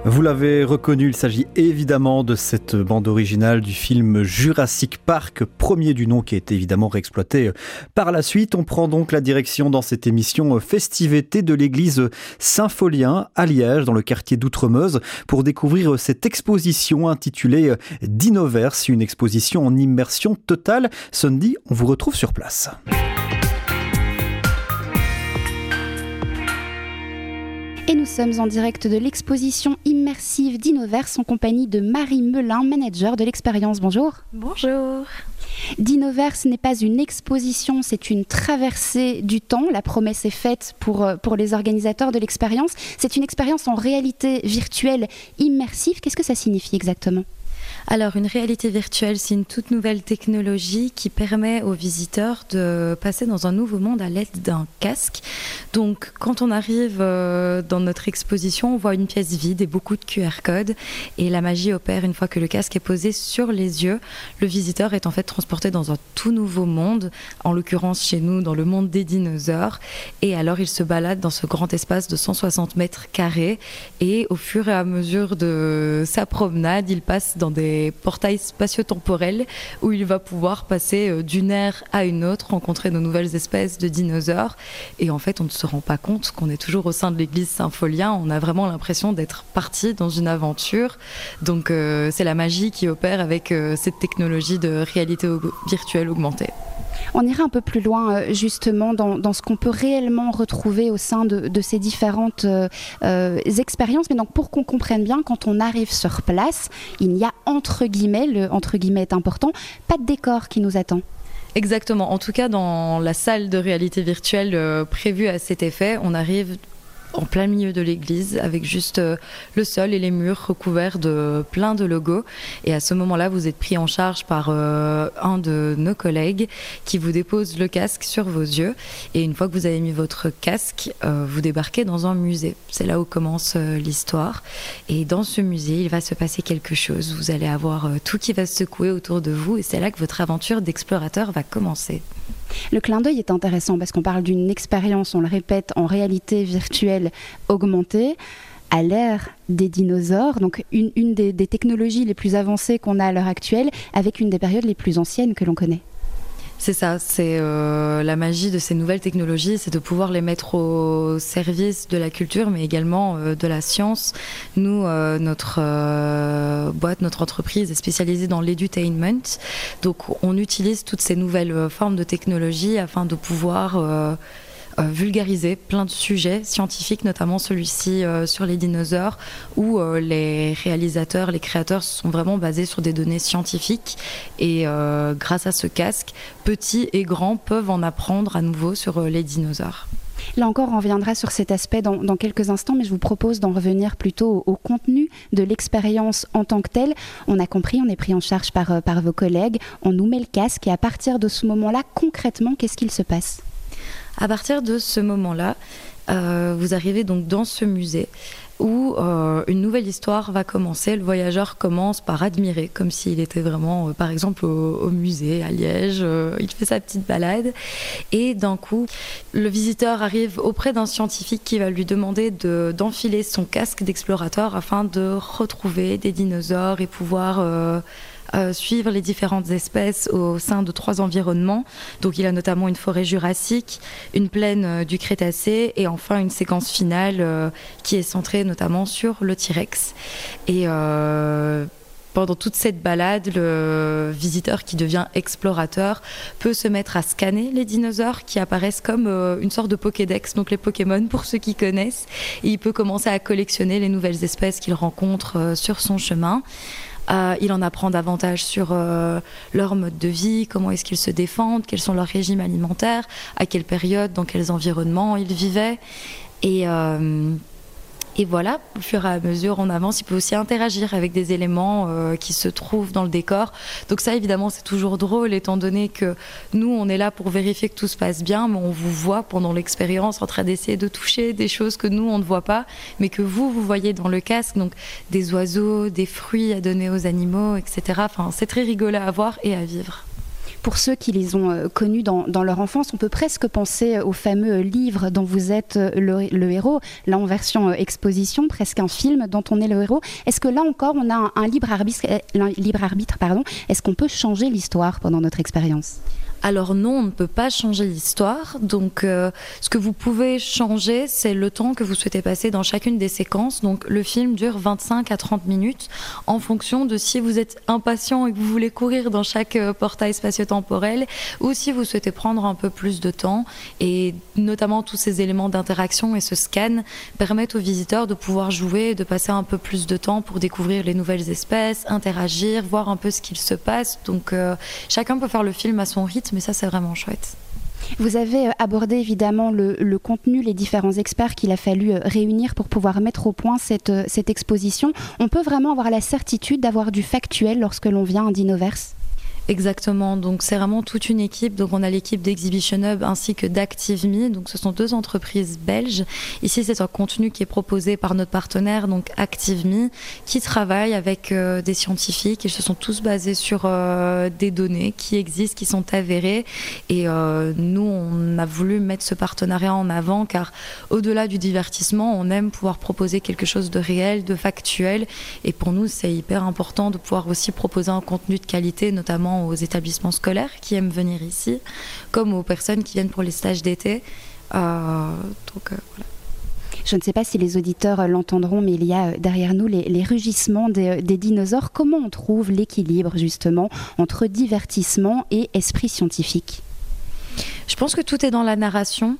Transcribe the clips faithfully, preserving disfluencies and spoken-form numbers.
Vous l'avez reconnu, il s'agit évidemment de cette bande originale du film Jurassic Park, premier du nom qui a été évidemment réexploité par la suite. On prend donc la direction dans cette émission Festivités de l'église Saint-Folien à Liège, dans le quartier d'Outremeuse, pour découvrir cette exposition intitulée Dinoverse, une exposition en immersion totale. Sunday, on vous retrouve sur place. Et nous sommes en direct de l'exposition immersive Dinoverse en compagnie de Marie Melin, manager de l'expérience. Bonjour. Bonjour. Dinoverse n'est pas une exposition, c'est une traversée du temps. La promesse est faite pour, pour les organisateurs de l'expérience. C'est une expérience en réalité virtuelle immersive. Qu'est-ce que ça signifie exactement ? Alors, une réalité virtuelle, c'est une toute nouvelle technologie qui permet aux visiteurs de passer dans un nouveau monde à l'aide d'un casque. Donc, quand on arrive dans notre exposition, on voit une pièce vide et beaucoup de Q R codes. Et la magie opère une fois que le casque est posé sur les yeux. Le visiteur est en fait transporté dans un tout nouveau monde, en l'occurrence chez nous, dans le monde des dinosaures. Et alors, il se balade dans ce grand espace de cent soixante mètres carrés. Et au fur et à mesure de sa promenade, il passe dans des portails spatio-temporels où il va pouvoir passer d'une ère à une autre, rencontrer de nouvelles espèces de dinosaures. Et en fait, on ne se rend pas compte qu'on est toujours au sein de l'église Saint-Folien. On a vraiment l'impression d'être parti dans une aventure. Donc, euh, c'est la magie qui opère avec euh, cette technologie de réalité au- virtuelle augmentée. On ira un peu plus loin justement dans, dans ce qu'on peut réellement retrouver au sein de, de ces différentes euh, euh, expériences. Mais donc pour qu'on comprenne bien, quand on arrive sur place, il y a entre guillemets, le entre guillemets est important, pas de décor qui nous attend. Exactement. En tout cas, dans la salle de réalité virtuelle euh, prévue à cet effet, on arrive en plein milieu de l'église avec juste euh, le sol et les murs recouverts de plein de logos. Et à ce moment-là, vous êtes pris en charge par euh, un de nos collègues qui vous dépose le casque sur vos yeux. Et une fois que vous avez mis votre casque, euh, vous débarquez dans un musée. C'est là où commence euh, l'histoire. Et dans ce musée, il va se passer quelque chose. Vous allez avoir euh, tout qui va se secouer autour de vous. Et c'est là que votre aventure d'explorateur va commencer. Le clin d'œil est intéressant parce qu'on parle d'une expérience, on le répète, en réalité virtuelle augmentée à l'ère des dinosaures, donc une, une des, des technologies les plus avancées qu'on a à l'heure actuelle avec une des périodes les plus anciennes que l'on connaît. C'est ça, c'est euh, la magie de ces nouvelles technologies, c'est de pouvoir les mettre au service de la culture, mais également euh, de la science. Nous, euh, notre euh, boîte, notre entreprise est spécialisée dans l'edutainment, donc on utilise toutes ces nouvelles euh, formes de technologie afin de pouvoir euh, Euh, vulgariser plein de sujets scientifiques, notamment celui-ci euh, sur les dinosaures, où euh, les réalisateurs, les créateurs sont vraiment basés sur des données scientifiques. Et euh, grâce à ce casque, petits et grands peuvent en apprendre à nouveau sur euh, les dinosaures. Là encore, on reviendra sur cet aspect dans, dans quelques instants, mais je vous propose d'en revenir plutôt au, au contenu de l'expérience en tant que telle. On a compris, on est pris en charge par, par vos collègues, on nous met le casque et à partir de ce moment-là, concrètement, qu'est-ce qu'il se passe ? À partir de ce moment-là, euh, vous arrivez donc dans ce musée où euh, une nouvelle histoire va commencer. Le voyageur commence par admirer, comme s'il était vraiment, euh, par exemple, au, au musée à Liège. Euh, il fait sa petite balade. Et d'un coup, le visiteur arrive auprès d'un scientifique qui va lui demander de, d'enfiler son casque d'explorateur afin de retrouver des dinosaures et pouvoir... Euh, Euh, suivre les différentes espèces au sein de trois environnements. Donc il a notamment une forêt jurassique, une plaine euh, du Crétacé et enfin une séquence finale euh, qui est centrée notamment sur le T-Rex. Et euh, pendant toute cette balade, le visiteur qui devient explorateur peut se mettre à scanner les dinosaures qui apparaissent comme euh, une sorte de Pokédex, donc les Pokémon pour ceux qui connaissent. Et il peut commencer à collectionner les nouvelles espèces qu'il rencontre euh, sur son chemin. Euh, il en apprend davantage sur euh, leur mode de vie, comment est-ce qu'ils se défendent, quels sont leurs régimes alimentaires, à quelle période, dans quels environnements ils vivaient. Et, euh, et voilà, au fur et à mesure, on avance. Il peut aussi interagir avec des éléments euh, qui se trouvent dans le décor. Donc ça, évidemment, c'est toujours drôle, étant donné que nous, on est là pour vérifier que tout se passe bien, mais on vous voit pendant l'expérience en train d'essayer de toucher des choses que nous, on ne voit pas, mais que vous, vous voyez dans le casque. Donc des oiseaux, des fruits à donner aux animaux, et cetera. Enfin, c'est très rigolo à voir et à vivre. Pour ceux qui les ont euh, connus dans, dans leur enfance, on peut presque penser au fameux livre dont vous êtes le, le héros, là en version euh, exposition, presque un film dont on est le héros. Est-ce que là encore on a un, un libre arbitre, un libre arbitre pardon, est-ce qu'on peut changer l'histoire pendant notre expérience ? Alors non, on ne peut pas changer l'histoire. Donc, euh, ce que vous pouvez changer, c'est le temps que vous souhaitez passer dans chacune des séquences. Donc, le film dure vingt-cinq à trente minutes en fonction de si vous êtes impatient et que vous voulez courir dans chaque euh, portail spatio-temporel ou si vous souhaitez prendre un peu plus de temps. Et notamment, tous ces éléments d'interaction et ce scan permettent aux visiteurs de pouvoir jouer, de passer un peu plus de temps pour découvrir les nouvelles espèces, interagir, voir un peu ce qu'il se passe. Donc, euh, chacun peut faire le film à son rythme. Mais ça, c'est vraiment chouette. Vous avez abordé évidemment le, le contenu, les différents experts qu'il a fallu réunir pour pouvoir mettre au point cette, cette exposition. On peut vraiment avoir la certitude d'avoir du factuel lorsque l'on vient à Dinoverse ? Exactement, donc c'est vraiment toute une équipe. Donc on a l'équipe d'Exhibition Hub ainsi que d'ActiveMe, donc ce sont deux entreprises belges. Ici c'est un contenu qui est proposé par notre partenaire, donc ActiveMe, qui travaille avec euh, des scientifiques et se sont tous basés sur euh, des données qui existent, qui sont avérées. Et euh, nous on a voulu mettre ce partenariat en avant car au-delà du divertissement, on aime pouvoir proposer quelque chose de réel, de factuel. Et pour nous c'est hyper important de pouvoir aussi proposer un contenu de qualité, notamment aux établissements scolaires qui aiment venir ici, comme aux personnes qui viennent pour les stages d'été. Euh, donc, euh, voilà. Je ne sais pas si les auditeurs l'entendront, mais il y a derrière nous les, les rugissements des, des dinosaures. Comment on trouve l'équilibre justement entre divertissement et esprit scientifique ? Je pense que tout est dans la narration.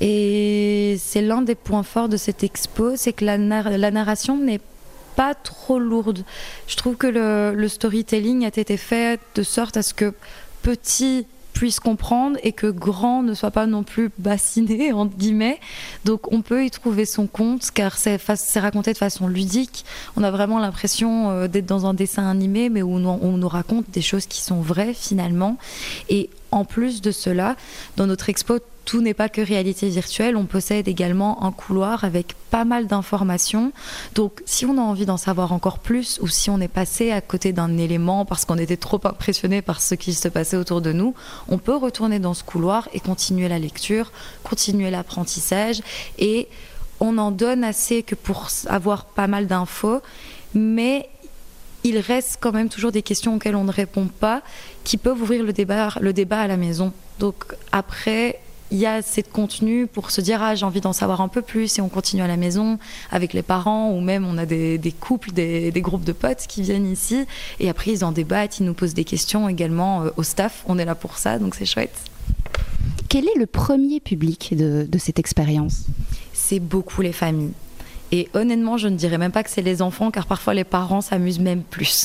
Et c'est l'un des points forts de cette expo, c'est que la, nar- la narration n'est pas trop lourde. Je trouve que le, le storytelling a été fait de sorte à ce que petit puisse comprendre et que grand ne soit pas non plus bassiné, entre guillemets. Donc on peut y trouver son compte car c'est, c'est raconté de façon ludique. On a vraiment l'impression euh, d'être dans un dessin animé mais où on, on nous raconte des choses qui sont vraies finalement. Et en plus de cela, dans notre expo, tout n'est pas que réalité virtuelle. On possède également un couloir avec pas mal d'informations. Donc, si on a envie d'en savoir encore plus ou si on est passé à côté d'un élément parce qu'on était trop impressionné par ce qui se passait autour de nous, on peut retourner dans ce couloir et continuer la lecture, continuer l'apprentissage. Et on en donne assez que pour avoir pas mal d'infos, mais il reste quand même toujours des questions auxquelles on ne répond pas, qui peuvent ouvrir le débat, le débat à la maison. Donc après, il y a assez de contenu pour se dire « Ah, j'ai envie d'en savoir un peu plus » et on continue à la maison avec les parents ou même on a des, des couples, des, des groupes de potes qui viennent ici et après ils en débattent, ils nous posent des questions également euh, au staff. On est là pour ça, donc c'est chouette. Quel est le premier public de, de cette expérience ? C'est beaucoup les familles. Et honnêtement, je ne dirais même pas que c'est les enfants, car parfois les parents s'amusent même plus.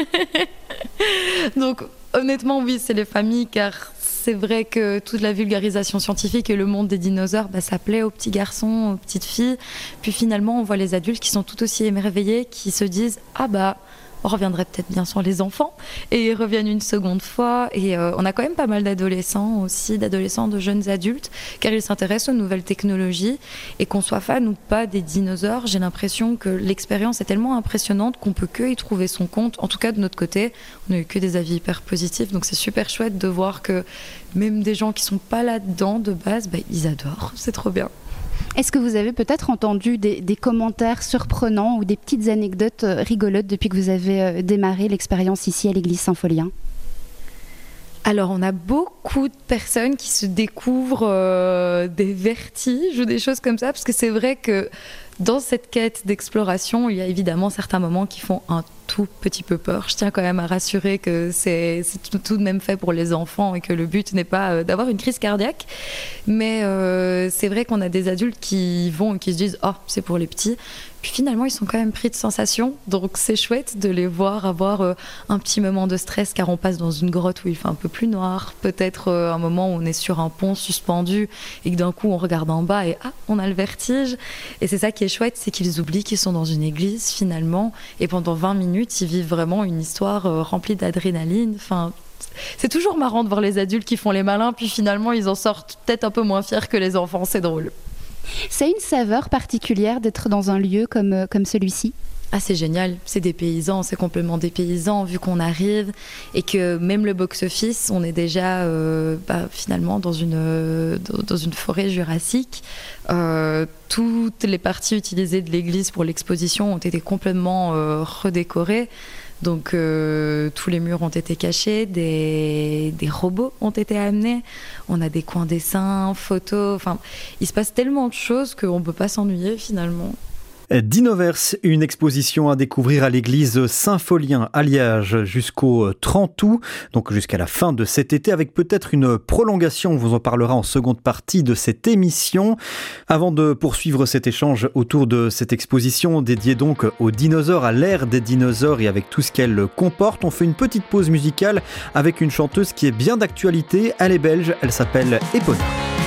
Donc honnêtement, oui, c'est les familles, car c'est vrai que toute la vulgarisation scientifique et le monde des dinosaures, bah, ça plaît aux petits garçons, aux petites filles. Puis finalement, on voit les adultes qui sont tout aussi émerveillés, qui se disent « Ah bah, on reviendrait peut-être bien sur les enfants » et ils reviennent une seconde fois. Et euh, on a quand même pas mal d'adolescents aussi, d'adolescents, de jeunes adultes, car ils s'intéressent aux nouvelles technologies. Et qu'on soit fan ou pas des dinosaures, j'ai l'impression que l'expérience est tellement impressionnante qu'on peut que y trouver son compte. En tout cas, de notre côté, on n'a eu que des avis hyper positifs. Donc c'est super chouette de voir que même des gens qui sont pas là-dedans de base, bah, ils adorent. C'est trop bien. Est-ce que vous avez peut-être entendu des, des commentaires surprenants ou des petites anecdotes rigolotes depuis que vous avez démarré l'expérience ici à l'église Saint-Folien ? Alors, on a beaucoup de personnes qui se découvrent euh, des vertiges ou des choses comme ça, parce que c'est vrai que dans cette quête d'exploration, il y a évidemment certains moments qui font un tout petit peu peur. Je tiens quand même à rassurer que c'est, c'est tout, tout de même fait pour les enfants et que le but n'est pas euh, d'avoir une crise cardiaque. Mais euh, c'est vrai qu'on a des adultes qui vont et qui se disent « Oh, c'est pour les petits ». Puis finalement, ils sont quand même pris de sensations. Donc c'est chouette de les voir avoir euh, un petit moment de stress car on passe dans une grotte où il fait un peu plus noir. Peut-être euh, un moment où on est sur un pont suspendu et que d'un coup on regarde en bas et ah, on a le vertige. Et c'est ça qui est chouette, c'est qu'ils oublient qu'ils sont dans une église finalement. Et pendant vingt minutes, ils vivent vraiment une histoire euh, remplie d'adrénaline. Enfin, c'est toujours marrant de voir les adultes qui font les malins, puis finalement ils en sortent peut-être un peu moins fiers que les enfants. C'est drôle. C'est une saveur particulière d'être dans un lieu comme, comme celui-ci ? Ah, c'est génial, c'est des paysans, c'est complètement des paysans vu qu'on arrive et que même le box-office, on est déjà euh, bah, finalement dans une, euh, dans une forêt jurassique. Euh, toutes les parties utilisées de l'église pour l'exposition ont été complètement euh, redécorées. Donc euh, tous les murs ont été cachés, des, des robots ont été amenés, on a des coins dessins, photos, enfin il se passe tellement de choses qu'on ne peut pas s'ennuyer finalement. Dinoverse, une exposition à découvrir à l'église Saint-Folien à Liège jusqu'au trente août, donc jusqu'à la fin de cet été, avec peut-être une prolongation. On vous en parlera en seconde partie de cette émission. Avant de poursuivre cet échange autour de cette exposition dédiée donc aux dinosaures, à l'ère des dinosaures et avec tout ce qu'elle comporte, on fait une petite pause musicale avec une chanteuse qui est bien d'actualité. Elle est belge, elle s'appelle Epona.